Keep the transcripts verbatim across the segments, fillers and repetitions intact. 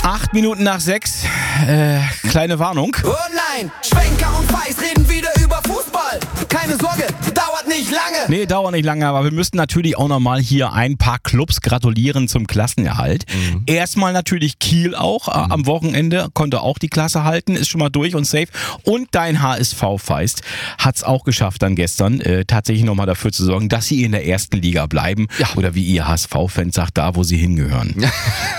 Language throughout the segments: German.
Acht Minuten nach sechs. Äh, kleine Warnung. Oh nein, Schwenker und Feist reden wieder über Fußball. Keine Sorge, dauert nicht lange. Nee, dauert nicht lange, aber wir müssten natürlich auch nochmal hier ein paar Clubs gratulieren zum Klassenerhalt. Mhm. Erstmal natürlich Kiel auch. Mhm. Am Wochenende konnte auch die Klasse halten, ist schon mal durch und safe. Und dein H S V Feist hat es auch geschafft dann gestern, äh, tatsächlich nochmal dafür zu sorgen, dass sie in der ersten Liga bleiben. Ja. Oder wie ihr H S V-Fans sagt, da wo sie hingehören. Ja.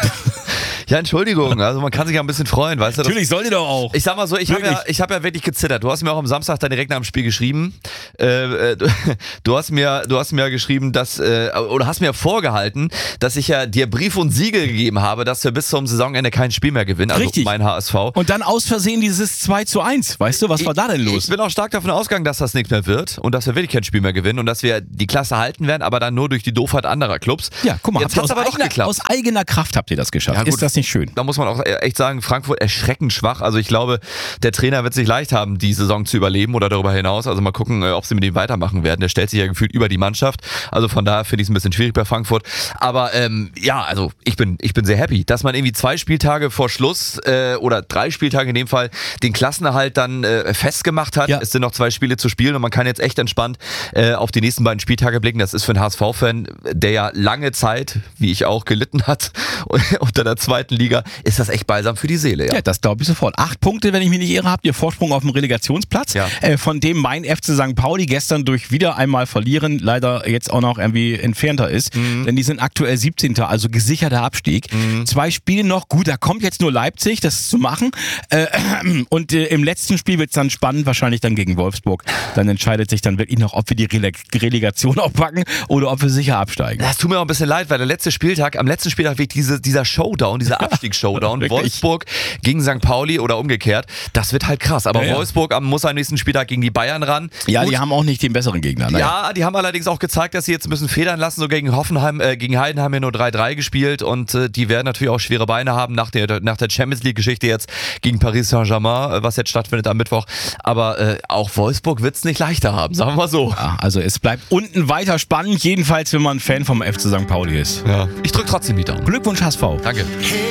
Ja, Entschuldigung, also man kann sich ja ein bisschen freuen, weißt du? Natürlich, sollt ihr doch auch. Ich sag mal so, ich habe ja, ich hab ja wirklich gezittert. Du hast mir auch am Samstag dann direkt nach dem Spiel geschrieben, äh, du, du hast mir du hast mir geschrieben, dass, äh, oder hast mir vorgehalten, dass ich ja dir Brief und Siegel gegeben habe, dass wir bis zum Saisonende kein Spiel mehr gewinnen, also Richtig. Mein H S V. Und dann aus Versehen dieses zwei zu eins, weißt du, was war da denn los? Ich bin auch stark davon ausgegangen, dass das nichts mehr wird und dass wir wirklich kein Spiel mehr gewinnen und dass wir die Klasse halten werden, aber dann nur durch die Doofheit anderer Clubs. Ja, guck mal, jetzt hat's aber doch geklappt. Aus eigener Kraft habt ihr das geschafft. Ja, ist das nicht schön? Da muss man auch echt sagen, Frankfurt erschreckend schwach. Also ich glaube, der Trainer wird sich leicht haben, die Saison zu überleben oder darüber hinaus. Also mal gucken, ob sie mit ihm weitermachen werden. Der stellt sich ja gefühlt über die Mannschaft. Also von daher finde ich es ein bisschen schwierig bei Frankfurt. Aber ähm, ja, also ich bin, ich bin sehr happy, dass man irgendwie zwei Spieltage vor Schluss äh, oder drei Spieltage in dem Fall den Klassenerhalt dann äh, festgemacht hat. Ja. Es sind noch zwei Spiele zu spielen und man kann jetzt echt entspannt äh, auf die nächsten beiden Spieltage blicken. Das ist für einen H S V-Fan, der ja lange Zeit, wie ich auch, gelitten hat unter der zweiten Liga, ist das echt balsam für die Seele. Ja, ja das glaube ich sofort. Acht Punkte, wenn ich mich nicht irre, habt ihr Vorsprung auf dem Relegationsplatz, ja. äh, von dem mein F C Sankt Pauli gestern durch wieder einmal verlieren leider jetzt auch noch irgendwie entfernter ist, mhm. denn die sind aktuell siebzehnter also gesicherter Abstieg. Mhm. Zwei Spiele noch, gut, da kommt jetzt nur Leipzig, das ist zu machen äh, und äh, im letzten Spiel wird es dann spannend, wahrscheinlich dann gegen Wolfsburg. Dann entscheidet sich dann wirklich noch, ob wir die Rele- Relegation auch packen oder ob wir sicher absteigen. Das tut mir auch ein bisschen leid, weil der letzte Spieltag, am letzten Spieltag wirklich diese, dieser Showdown, dieser Abstiegsshowdown, Wolfsburg gegen Sankt Pauli oder umgekehrt, das wird halt krass. Aber ja, ja. Wolfsburg muss am nächsten Spieltag gegen die Bayern ran. Ja, Gut. Die haben auch nicht den besseren Gegner. Naja. Ja, die haben allerdings auch gezeigt, dass sie jetzt müssen federn lassen. So gegen Hoffenheim, äh, gegen Heidenheim ja nur drei drei gespielt und äh, die werden natürlich auch schwere Beine haben nach der, nach der Champions League Geschichte jetzt gegen Paris Saint-Germain, äh, was jetzt stattfindet am Mittwoch. Aber äh, auch Wolfsburg wird es nicht leichter haben, sagen wir mal so. Ja, also es bleibt unten weiter spannend, jedenfalls wenn man Fan vom F C Sankt Pauli ist. Ja. Ich drücke trotzdem die Daumen. Glückwunsch H S V. Danke. Hey.